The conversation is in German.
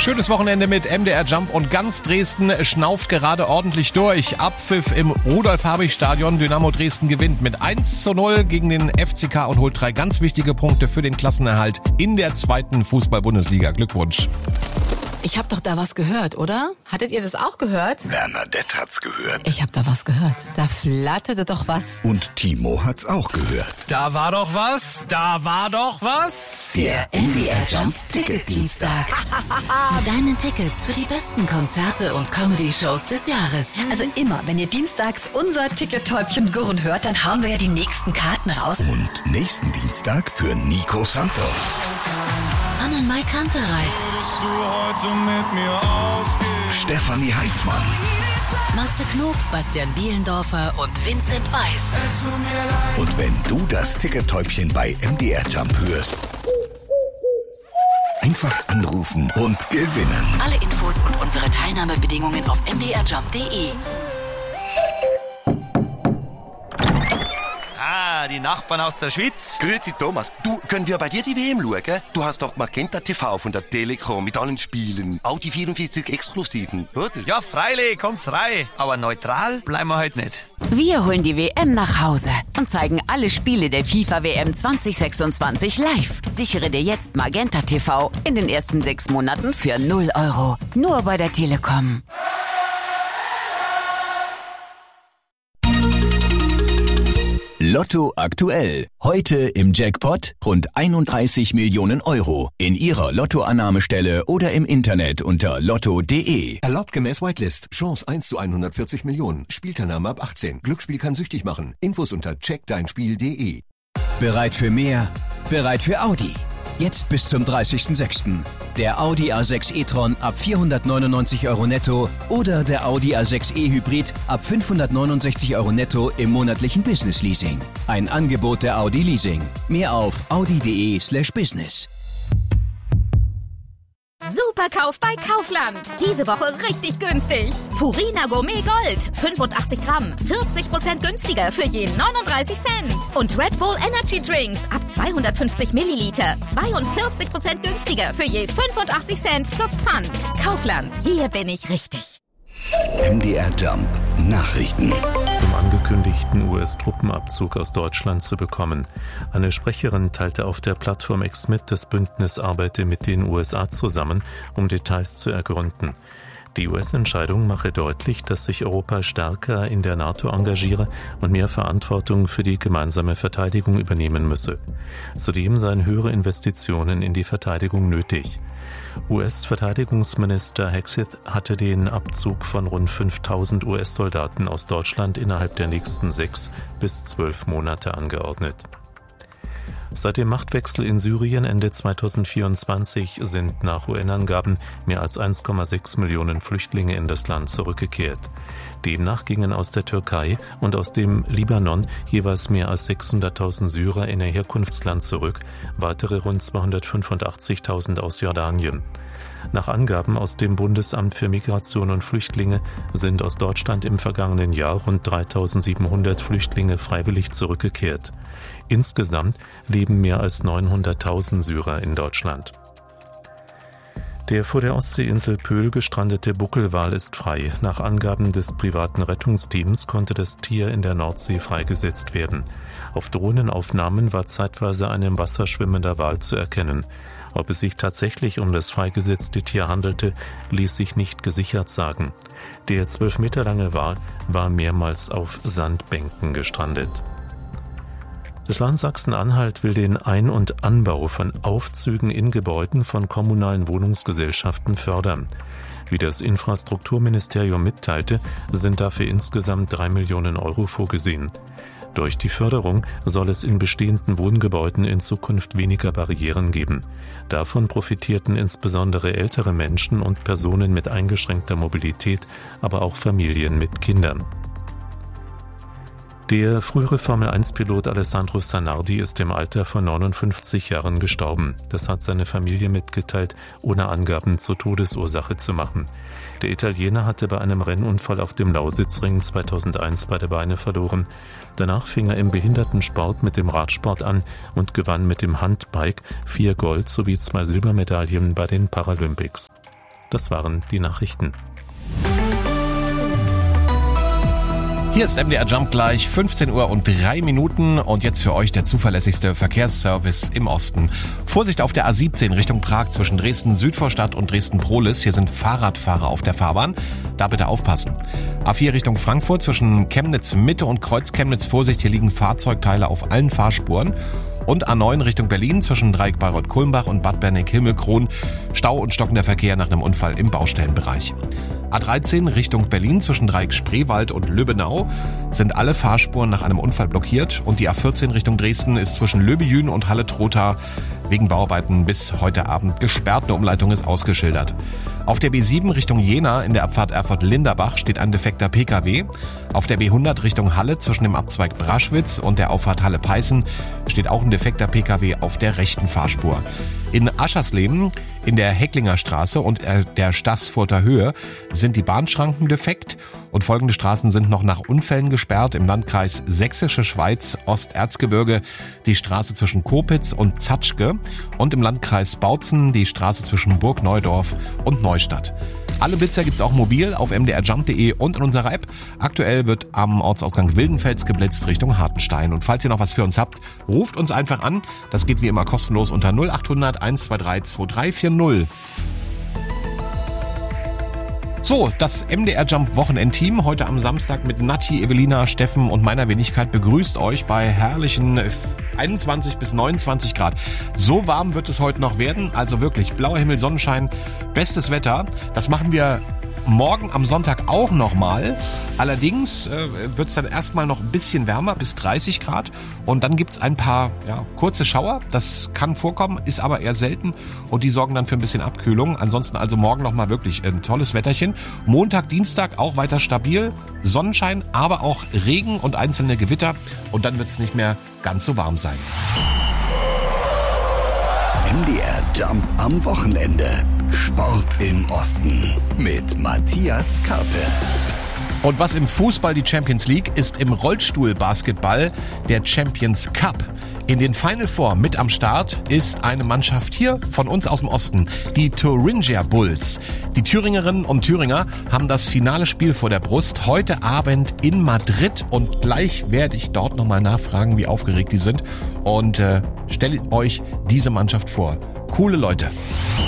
Schönes Wochenende mit MDR Jump und ganz Dresden schnauft gerade ordentlich durch. Abpfiff im Rudolf-Habich-Stadion. Dynamo Dresden gewinnt mit 1:0 gegen den FCK und holt 3 ganz wichtige Punkte für den Klassenerhalt in der 2. Fußball-Bundesliga. Glückwunsch. Ich hab doch da was gehört, oder? Hattet ihr das auch gehört? Bernadette hat's gehört. Ich hab da was gehört. Da flatterte doch was. Und Timo hat's auch gehört. Da war doch was. Der MDR Jump Ticket-Dienstag. Deine Tickets für die besten Konzerte und Comedy-Shows des Jahres. Also immer, wenn ihr dienstags unser Ticket-Täubchen gurren hört, dann hauen wir ja die nächsten Karten raus. Und nächsten Dienstag für Nico Santos. Annenmai Kantereit. Stefanie Heitzmann. Matze Knob, Bastian Bielendorfer und Vincent Weiss. Und wenn du das Ticket-Täubchen bei MDR Jump hörst, einfach anrufen und gewinnen. Alle Infos und unsere Teilnahmebedingungen auf mdrjump.de. Die Nachbarn aus der Schweiz. Grüezi Thomas, du, können wir bei dir die WM schauen? Du hast doch Magenta TV von der Telekom mit allen Spielen. Auch die 44 Exklusiven, oder? Ja, freilich, kommt's rein. Aber neutral bleiben wir heute nicht. Wir holen die WM nach Hause und zeigen alle Spiele der FIFA-WM 2026 live. Sichere dir jetzt Magenta TV in den ersten 6 Monaten für 0 €. Nur bei der Telekom. Lotto aktuell. Heute im Jackpot rund 31 Millionen €. In Ihrer Lottoannahmestelle oder im Internet unter lotto.de. Erlaubt gemäß Whitelist. Chance 1 zu 140 Millionen. Spielteilnahme ab 18. Glücksspiel kann süchtig machen. Infos unter checkdeinspiel.de. Bereit für mehr? Bereit für Audi. Jetzt bis zum 30.06. Der Audi A6 e-tron ab 499 € netto oder der Audi A6 e-Hybrid ab 569 € netto im monatlichen Business Leasing. Ein Angebot der Audi Leasing. Mehr auf audi.de/business. Superkauf bei Kaufland. Diese Woche richtig günstig. Purina Gourmet Gold. 85 Gramm. 40% günstiger für je 39 Cent. Und Red Bull Energy Drinks ab 250 Milliliter. 42% günstiger für je 85 Cent plus Pfand. Kaufland. Hier bin ich richtig. MDR Jump Nachrichten. Um angekündigten US-Truppenabzug aus Deutschland zu bekommen. Eine Sprecherin teilte auf der Plattform X mit, das Bündnis arbeite mit den USA zusammen, um Details zu ergründen. Die US-Entscheidung mache deutlich, dass sich Europa stärker in der NATO engagiere und mehr Verantwortung für die gemeinsame Verteidigung übernehmen müsse. Zudem seien höhere Investitionen in die Verteidigung nötig. US-Verteidigungsminister Hegseth hatte den Abzug von rund 5.000 US-Soldaten aus Deutschland innerhalb der nächsten 6 bis 12 Monate angeordnet. Seit dem Machtwechsel in Syrien Ende 2024 sind nach UN-Angaben mehr als 1,6 Millionen Flüchtlinge in das Land zurückgekehrt. Demnach gingen aus der Türkei und aus dem Libanon jeweils mehr als 600.000 Syrer in ihr Herkunftsland zurück, weitere rund 285.000 aus Jordanien. Nach Angaben aus dem Bundesamt für Migration und Flüchtlinge sind aus Deutschland im vergangenen Jahr rund 3.700 Flüchtlinge freiwillig zurückgekehrt. Insgesamt leben mehr als 900.000 Syrer in Deutschland. Der vor der Ostseeinsel Pöhl gestrandete Buckelwal ist frei. Nach Angaben des privaten Rettungsteams konnte das Tier in der Nordsee freigesetzt werden. Auf Drohnenaufnahmen war zeitweise ein im Wasser schwimmender Wal zu erkennen. Ob es sich tatsächlich um das freigesetzte Tier handelte, ließ sich nicht gesichert sagen. Der 12 Meter lange Wal war mehrmals auf Sandbänken gestrandet. Das Land Sachsen-Anhalt will den Ein- und Anbau von Aufzügen in Gebäuden von kommunalen Wohnungsgesellschaften fördern. Wie das Infrastrukturministerium mitteilte, sind dafür insgesamt 3 Millionen € vorgesehen. Durch die Förderung soll es in bestehenden Wohngebäuden in Zukunft weniger Barrieren geben. Davon profitierten insbesondere ältere Menschen und Personen mit eingeschränkter Mobilität, aber auch Familien mit Kindern. Der frühere Formel-1-Pilot Alessandro Zanardi ist im Alter von 59 Jahren gestorben. Das hat seine Familie mitgeteilt, ohne Angaben zur Todesursache zu machen. Der Italiener hatte bei einem Rennunfall auf dem Lausitzring 2001 beide Beine verloren. Danach fing er im Behindertensport mit dem Radsport an und gewann mit dem Handbike 4 Gold- sowie 2 Silbermedaillen bei den Paralympics. Das waren die Nachrichten. Hier ist MDR Jump gleich 15 Uhr und 3 Minuten und jetzt für euch der zuverlässigste Verkehrsservice im Osten. Vorsicht auf der A17 Richtung Prag zwischen Dresden-Südvorstadt und Dresden-Prohlis. Hier sind Fahrradfahrer auf der Fahrbahn. Da bitte aufpassen. A4 Richtung Frankfurt zwischen Chemnitz-Mitte und Kreuz-Chemnitz. Vorsicht, hier liegen Fahrzeugteile auf allen Fahrspuren. Und A9 Richtung Berlin zwischen Dreieck Bayreuth-Kulmbach und Bad Berneck-Himmelkron. Stau und stockender Verkehr nach einem Unfall im Baustellenbereich. A13 Richtung Berlin zwischen Dreieck Spreewald und Löbenau sind alle Fahrspuren nach einem Unfall blockiert und die A14 Richtung Dresden ist zwischen Löbejün und Halle-Trotha wegen Bauarbeiten bis heute Abend gesperrt. Eine Umleitung ist ausgeschildert. Auf der B7 Richtung Jena in der Abfahrt Erfurt-Linderbach steht ein defekter Pkw. Auf der B100 Richtung Halle zwischen dem Abzweig Braschwitz und der Auffahrt Halle-Peißen steht auch ein defekter Pkw auf der rechten Fahrspur. In Aschersleben in der Hecklinger Straße und der Staßfurter Höhe sind die Bahnschranken defekt und folgende Straßen sind noch nach Unfällen gesperrt. Im Landkreis Sächsische Schweiz, Osterzgebirge, die Straße zwischen Kopitz und Zatschke und im Landkreis Bautzen die Straße zwischen Burg Neudorf und Neustadt. Alle Blitzer gibt's auch mobil auf mdrjump.de und in unserer App. Aktuell wird am Ortsausgang Wildenfels geblitzt Richtung Hartenstein. Und falls ihr noch was für uns habt, ruft uns einfach an. Das geht wie immer kostenlos unter 0800 123 2340. So, das MDR Jump Wochenendteam heute am Samstag mit Nati, Evelina, Steffen und meiner Wenigkeit begrüßt euch bei herrlichen 21 bis 29 Grad. So warm wird es heute noch werden, also wirklich blauer Himmel, Sonnenschein, bestes Wetter. Das machen wir morgen am Sonntag auch nochmal. Allerdings wird es dann erstmal noch ein bisschen wärmer, bis 30 Grad. Und dann gibt's ein paar kurze Schauer. Das kann vorkommen, ist aber eher selten. Und die sorgen dann für ein bisschen Abkühlung. Ansonsten also morgen nochmal wirklich ein tolles Wetterchen. Montag, Dienstag auch weiter stabil. Sonnenschein, aber auch Regen und einzelne Gewitter. Und dann wird's nicht mehr ganz so warm sein. MDR Jump am Wochenende. Sport im Osten mit Matthias Karpe. Und was im Fußball die Champions League ist, im Rollstuhlbasketball der Champions Cup. In den Final Four mit am Start ist eine Mannschaft hier von uns aus dem Osten, die Thuringia Bulls. Die Thüringerinnen und Thüringer haben das finale Spiel vor der Brust heute Abend in Madrid und gleich werde ich dort nochmal nachfragen, wie aufgeregt die sind und stellt euch diese Mannschaft vor. Coole Leute.